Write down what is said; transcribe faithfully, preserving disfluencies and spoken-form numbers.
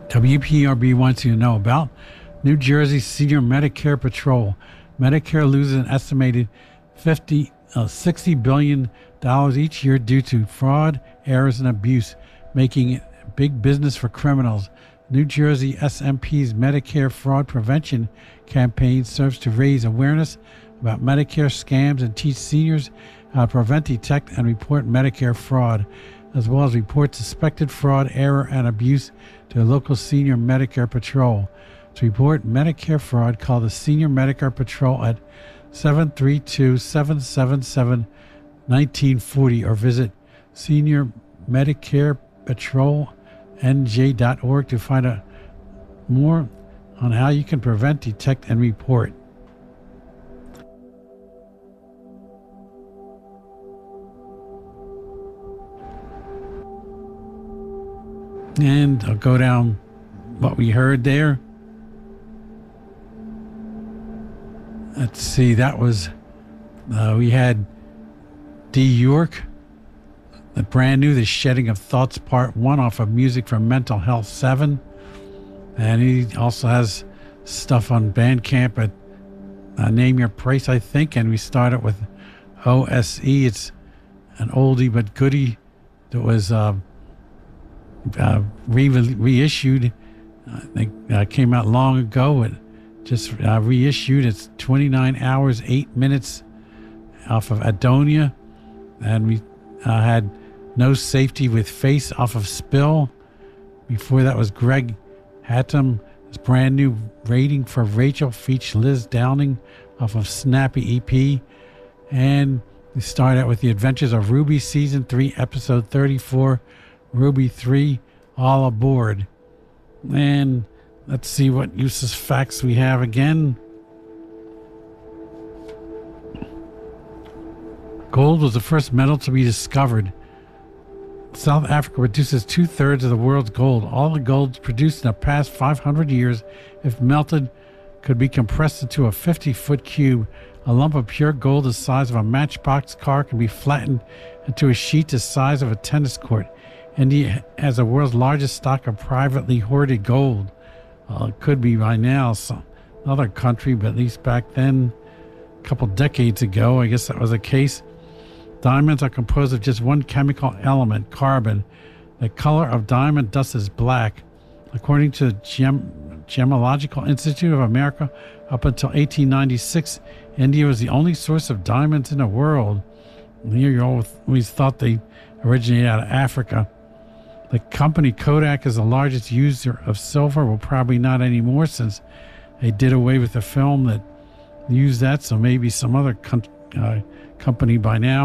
W P R B wants you to know about New Jersey Senior Medicare Patrol. Medicare loses an estimated fifty, uh, sixty billion dollars each year due to fraud, errors, and abuse, making it big business for criminals. New Jersey S M P's Medicare Fraud Prevention Campaign serves to raise awareness about Medicare scams and teach seniors how to prevent, detect, and report Medicare fraud, as well as report suspected fraud, error, and abuse to a local Senior Medicare Patrol. To report Medicare fraud, call the Senior Medicare Patrol at seven three two, seven seven seven, one nine four zero or visit Senior Medicare Patrol N J dot org to find out more on how you can prevent, detect, and report. And I'll go down what we heard there. Let's see, that was, uh, we had D. York, the brand new The Shedding of Thoughts Part one off of Music for Mental Health seven. And he also has stuff on Bandcamp at uh, Name Your Price, I think. And we started with O S E. It's an oldie but goodie that was uh, uh, re- reissued. I think uh, came out long ago. It just uh, reissued. It's twenty-nine hours, eight minutes off of Adonia. And we uh, had No Safety with Face off of Spill. Before that was Greg Hatton, his brand new Rating for Rachel, featured Liz Downing off of Snappy E P. And we start out with The Adventures of Ruby Season three, Episode thirty-four, Ruby three, All Aboard. And let's see what useless facts we have again. Gold was the first metal to be discovered. South Africa produces two-thirds of the world's gold. All the gold produced in the past five hundred years, if melted, could be compressed into a fifty-foot cube. A lump of pure gold the size of a matchbox car can be flattened into a sheet the size of a tennis court. India has the world's largest stock of privately hoarded gold. Well, it could be by now some other country, but at least back then, a couple decades ago, I guess that was the case. Diamonds are composed of just one chemical element, carbon. The color of diamond dust is black. According to the Gem- Gemological Institute of America, up until eighteen ninety-six, India was the only source of diamonds in the world. And here you always thought they originated out of Africa. The company Kodak is the largest user of silver. Well, probably not anymore since they did away with the film that used that, so maybe some other com- uh, company by now.